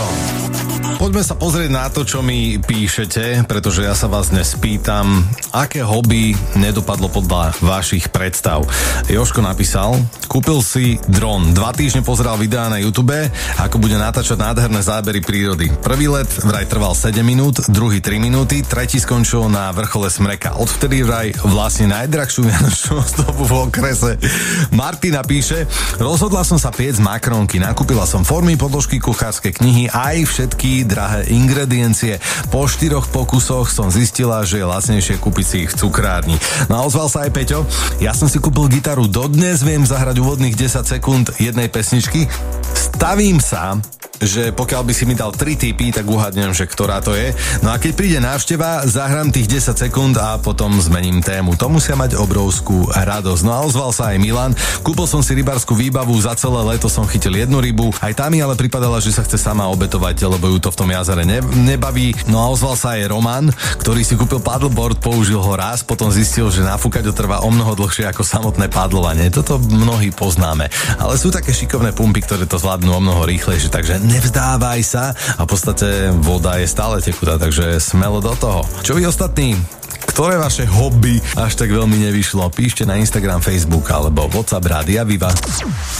Vaškom. Poďme sa pozrieť na to, čo mi píšete, pretože ja sa vás dnes pýtam, aké hobby nedopadlo podľa vašich predstav. Jožko napísal, kúpil si dron, 2 týždne pozeral videá na YouTube, ako bude natáčať nádherné zábery prírody. Prvý let vraj trval 7 minút, druhý 3 minúty, tretí skončil na vrchole Smreka. Odvtedy vraj vlastne najdrahšiu vianočnú ozdobu v okrese. Martina píše, rozhodla som sa piec makronky, nakúpila som formy, podložky, kuchárske knihy, aj všetky drahé ingrediencie. Po 4 pokusoch som zistila, že je lacnejšie kúpiť si ich v cukrárni. No a ozval sa aj Peťo, ja som si kúpil gitaru, dodnes viem zahrať úvodných 10 sekúnd jednej pesničky. Stavím sa, že pokiaľ by si mi dal 3 tipy, tak uhadnem, že ktorá to je. No a keď príde návšteva, zahrám tých 10 sekúnd a potom zmením tému. To musia mať obrovskú radosť. No a ozval sa aj Milan. Kúpil som si rybárskú výbavu, za celé leto som chytil 1 rybu. Aj tá mi ale pripadala, že sa chce sama obetovať, lebo ju to v tom jazere nebaví. No a ozval sa aj Roman, ktorý si kúpil paddleboard, použil ho raz, potom zistil, že nafúkať ho trvá omnoho dlhšie ako samotné paddlovanie. Toto mnohí poznáme. Ale sú také šikovné pumpy, ktoré to zvládnu omnoho rýchlejšie, takže nevzdávaj sa a v podstate voda je stále tekutá, takže smelo do toho. Čo vy ostatní? Ktoré vaše hobby až tak veľmi nevyšlo? Píšte na Instagram, Facebook alebo WhatsApp Rádia Viva.